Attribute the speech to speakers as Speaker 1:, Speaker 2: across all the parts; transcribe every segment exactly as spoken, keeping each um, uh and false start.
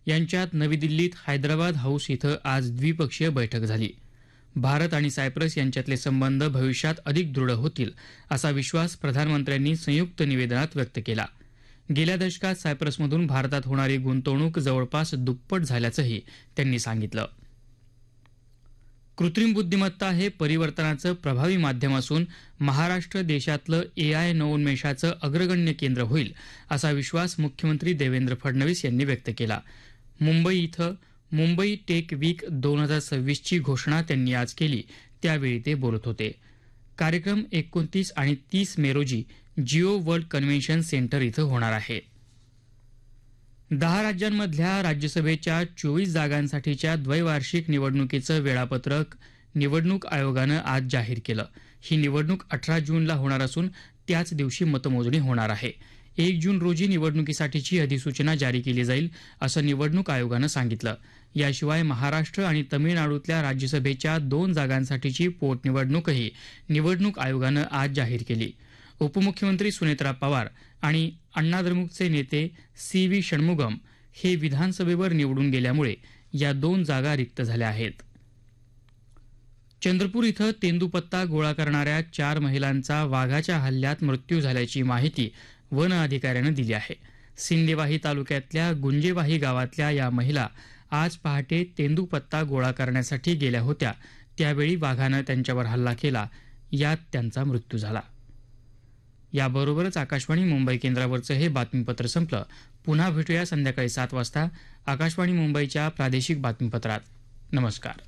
Speaker 1: यांच्यात नवी दिल्लीत हैदराबाद हाऊस इथं आज द्विपक्षीय बैठक झाली. भारत आणि सायप्रस यांच्यातले संबंध भविष्यात अधिक दृढ होतील असा विश्वास प्रधानमंत्र्यांनी संयुक्त निवेदनात व्यक्त केला. गेल्या दशकात सायप्रसमधून भारतात होणारी गुंतवणूक जवळपास दुप्पट झाल्याचंही त्यांनी सांगितलं. कृत्रिम बुद्धिमत्ता हे परिवर्तनाचं प्रभावी माध्यम असून महाराष्ट्र देशातलं एआय नवोन्मेषाचं अग्रगण्य केंद्र होईल असा विश्वास मुख्यमंत्री देवेंद्र फडणवीस यांनी व्यक्त केला. मुंबई इथं मुंबई टेक वीक दोन हजार सव्वीसची घोषणा त्यांनी आज केली, त्यावेळी ते बोलत होते. कार्यक्रम एकोणतीस आणि तीस मे रोजी जिओ वर्ल्ड कन्व्हेन्शन सेंटर इथं होणार आहे. दहा राज्यांमधल्या राज्यसभेच्या चोवीस जागांसाठीच्या द्वैवार्षिक निवडणुकीचं वेळापत्रक निवडणूक आयोगानं आज जाहीर केलं. ही निवडणूक अठरा जूनला होणार असून त्याच दिवशी मतमोजणी होणार आहे. एक जून रोजी निवडणुकीसाठीची अधिसूचना जारी केली जाईल असं निवडणूक आयोगानं सांगितलं. याशिवाय महाराष्ट्र आणि तमिळनाडूतल्या राज्यसभेच्या दोन जागांसाठीची पोटनिवडणूकही निवडणूक आयोगानं आज जाहीर केली. उपमुख्यमंत्री सुनेत्रा पवार आणि अण्णाद्रमुकचे नेते सी व्ही षण्मुगम हे विधानसभेवर निवडून गेल्यामुळे या दोन जागा रिक्त झाल्या आहेत. चंद्रपूर इथं तेंदूपत्ता गोळा करणाऱ्या चार महिलांचा वाघाच्या हल्ल्यात मृत्यू झाल्याची माहिती वन अधिकाऱ्यानं दिली आहे. सिंदेवाही तालुक्यातल्या गुंजेवाही गावातल्या या महिला आज पहाटे तेंदूपत्ता गोळा करण्यासाठी गेल्या होत्या. त्यावेळी वाघानं त्यांच्यावर हल्ला केला, यात त्यांचा मृत्यू झाला. याबरोबरच आकाशवाणी मुंबई केंद्रावरचं हे बातमीपत्र संपलं. पुन्हा भेटूया संध्याकाळी सात वाजता आकाशवाणी मुंबईच्या प्रादेशिक बातमीपत्रात. नमस्कार.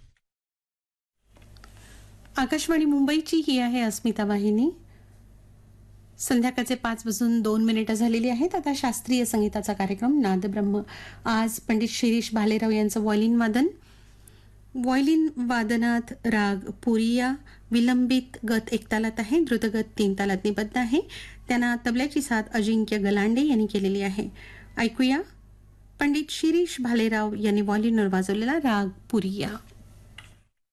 Speaker 2: आकाशवाणी मुंबईची ही आहे अस्मिता वाहिनी. संध्याकाळचे पाच वाजून दोन मिनिटं झालेली आहेत. आता शास्त्रीय संगीताचा कार्यक्रम नादब्रह्म. आज पंडित शिरीष भालेराव यांचं व्हायोलिन वादन. व्हायोलिन वादनात राग पुरिया विलंबित गत एक तालात आहे, द्रुतगत तीन तालात निबद्ध आहे. त्यांना तबल्याची साथ अजिंक्य गलांडे यांनी केलेली आहे. ऐकूया पंडित शिरीष भालेराव यांनी व्हायोलिनवर वाजवलेला राग पुरिया.